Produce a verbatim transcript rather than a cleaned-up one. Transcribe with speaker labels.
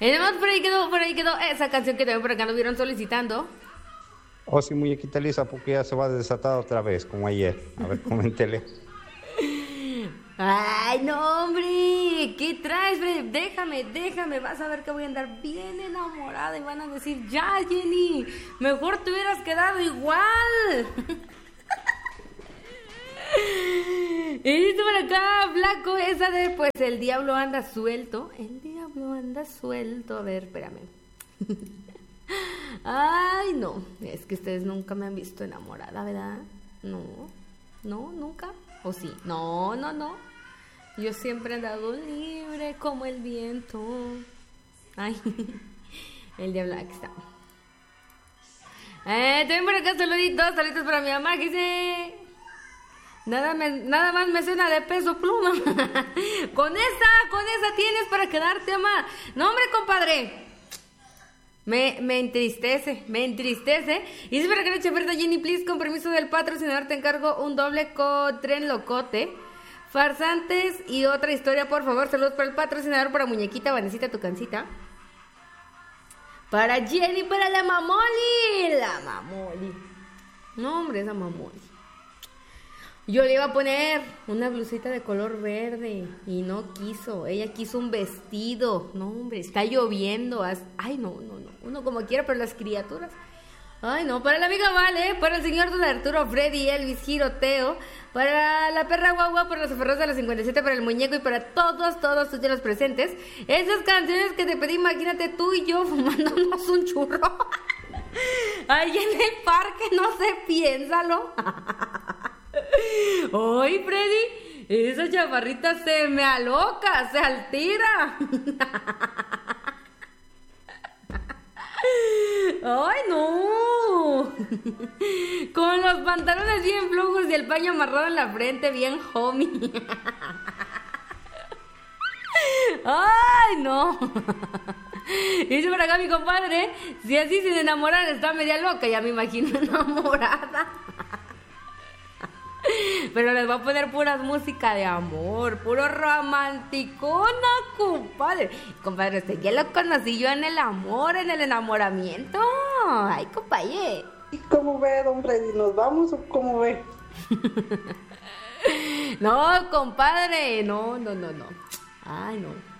Speaker 1: Y además por ahí quedó, por ahí quedó esa canción que también por acá nos vieron solicitando.
Speaker 2: O si muñequita Lisa, porque ya se va a desatar otra vez, como ayer. A ver, coméntele.
Speaker 1: Ay, no, hombre, ¿qué traes, Freddy? Déjame, déjame, vas a ver que voy a andar bien enamorada y van a decir, ya, Jenny, mejor te hubieras quedado igual. Y dice por acá, flaco, esa de, pues, el diablo anda suelto. El diablo anda suelto. A ver, espérame. Ay, no, es que ustedes nunca me han visto enamorada, ¿verdad? No, no, nunca. ¿O sí? No, no, no. Yo siempre he andado libre como el viento. Ay, el diablo, aquí está. Eh, también por acá saluditos, saluditos para mi mamá que dice... Nada, me, nada más me suena de Peso Pluma. Con esa, con esa tienes para quedarte, mamá. No, hombre, compadre. Me, me entristece, me entristece. Y dice para que no chaperta, Jenny, please, con permiso del patrocinador, te encargo un doble con tren locote, farsantes y otra historia, por favor. Saludos para el patrocinador, para Muñequita, Vanesita, tu cancita. Para Jenny, para la mamoli. La mamoli. No, hombre, esa mamoli. Yo le iba a poner una blusita de color verde y no quiso. Ella quiso un vestido. No, hombre, está lloviendo. Ay, no, no, no. Uno como quiera, pero las criaturas. Ay, no. Para la amiga Vale, para el señor Don Arturo, Freddy, Elvis, Giroteo, para la perra guagua, para los aferrados de la cincuenta y siete, para el muñeco y para todos, todos tus los presentes. Esas canciones que te pedí, imagínate tú y yo fumándonos un churro. Ahí en el parque, no sé, piénsalo. ¡Ay, Freddy! Esa chaparrita se me aloca, se altera. ¡Ay, no! Con los pantalones bien flojos y el paño amarrado en la frente, bien homie. ¡Ay, no! Dice por acá mi compadre, si así sin enamorar está media loca, ya me imagino enamorada. Pero les voy a poner puras música de amor, puro romanticona, compadre. Compadre, usted ya lo conocí yo en el amor, en el enamoramiento. Ay, compadre.
Speaker 3: ¿Y cómo ve, don Freddy? ¿Nos vamos o cómo ve?
Speaker 1: No, compadre, no, no, no, no. Ay, no.